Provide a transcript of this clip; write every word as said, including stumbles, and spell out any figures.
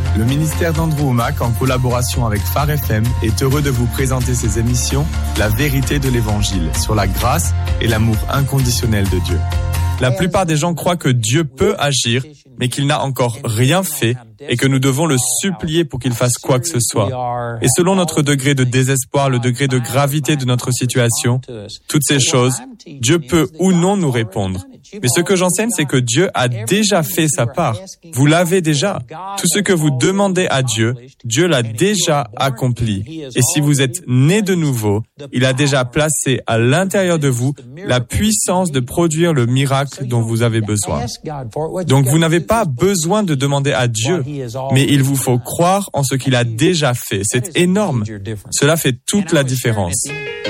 Le ministère d'Andrew Wommack, en collaboration avec Phare F M, est heureux de vous présenter ses émissions « La vérité de l'Évangile » sur la grâce et l'amour inconditionnel de Dieu. La plupart des gens croient que Dieu peut agir, mais qu'il n'a encore rien fait et que nous devons le supplier pour qu'il fasse quoi que ce soit. Et selon notre degré de désespoir, le degré de gravité de notre situation, toutes ces choses, Dieu peut ou non nous répondre. Mais ce que j'enseigne, c'est que Dieu a déjà fait sa part. Vous l'avez déjà. Tout ce que vous demandez à Dieu, Dieu l'a déjà accompli. Et si vous êtes né de nouveau, il a déjà placé à l'intérieur de vous la puissance de produire le miracle dont vous avez besoin. Donc vous n'avez pas besoin de demander à Dieu, mais il vous faut croire en ce qu'il a déjà fait. C'est énorme. Cela fait toute la différence.